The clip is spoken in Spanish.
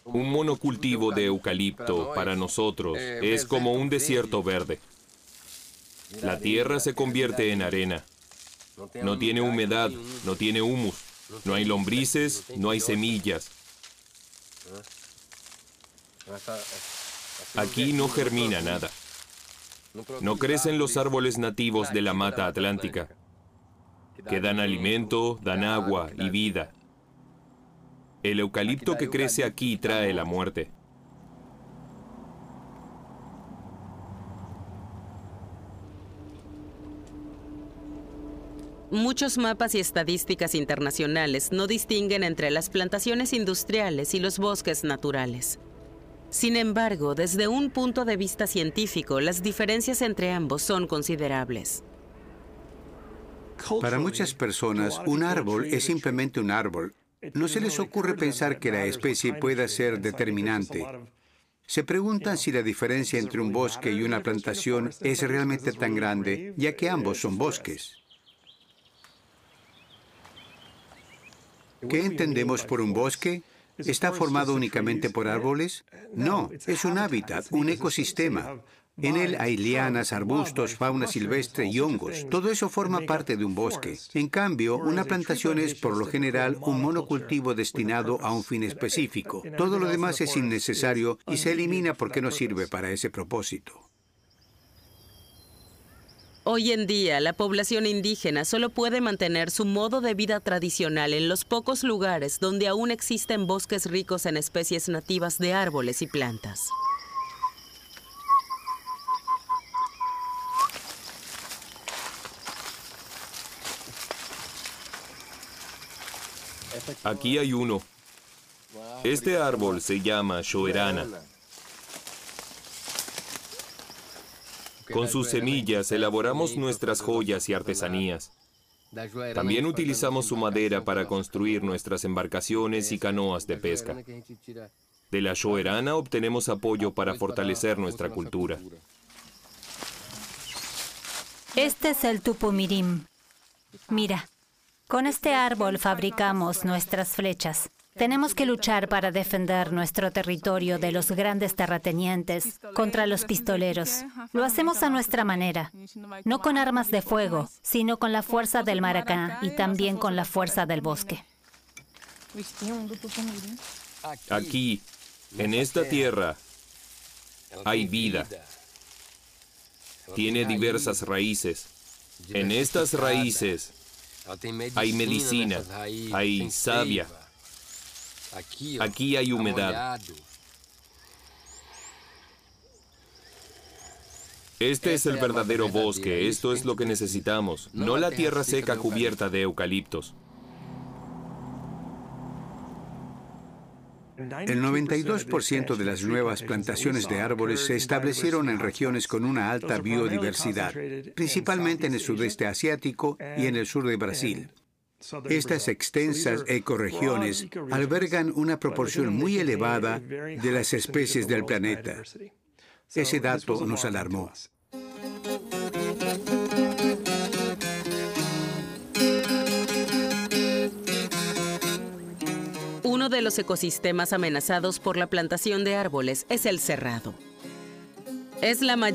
Un monocultivo de eucalipto para nosotros es como un desierto verde. La tierra se convierte en arena. No tiene humedad, no tiene humus, no hay lombrices, no hay semillas. Aquí no germina nada. No crecen los árboles nativos de la mata atlántica, que dan alimento, dan agua y vida. El eucalipto que crece aquí trae la muerte. Muchos mapas y estadísticas internacionales no distinguen entre las plantaciones industriales y los bosques naturales. Sin embargo, desde un punto de vista científico, las diferencias entre ambos son considerables. Para muchas personas, un árbol es simplemente un árbol. No se les ocurre pensar que la especie pueda ser determinante. Se preguntan si la diferencia entre un bosque y una plantación es realmente tan grande, ya que ambos son bosques. ¿Qué entendemos por un bosque? ¿Está formado únicamente por árboles? No, es un hábitat, un ecosistema. En él hay lianas, arbustos, fauna silvestre y hongos. Todo eso forma parte de un bosque. En cambio, una plantación es, por lo general, un monocultivo destinado a un fin específico. Todo lo demás es innecesario y se elimina porque no sirve para ese propósito. Hoy en día, la población indígena solo puede mantener su modo de vida tradicional en los pocos lugares donde aún existen bosques ricos en especies nativas de árboles y plantas. Aquí hay uno. Este árbol se llama shoerana. Con sus semillas elaboramos nuestras joyas y artesanías. También utilizamos su madera para construir nuestras embarcaciones y canoas de pesca. De la shoerana obtenemos apoyo para fortalecer nuestra cultura. Este es el tupumirim. Mira, con este árbol fabricamos nuestras flechas. Tenemos que luchar para defender nuestro territorio de los grandes terratenientes contra los pistoleros. Lo hacemos a nuestra manera, no con armas de fuego, sino con la fuerza del maracá y también con la fuerza del bosque. Aquí, en esta tierra, hay vida. Tiene diversas raíces. En estas raíces hay medicina, hay savia. Aquí hay humedad. Este es el verdadero bosque, esto es lo que necesitamos, no la tierra seca cubierta de eucaliptos. El 92% de las nuevas plantaciones de árboles se establecieron en regiones con una alta biodiversidad, principalmente en el sudeste asiático y en el sur de Brasil. Estas extensas ecorregiones albergan una proporción muy elevada de las especies del planeta. Ese dato nos alarmó. Uno de los ecosistemas amenazados por la plantación de árboles es el cerrado. Es la mayor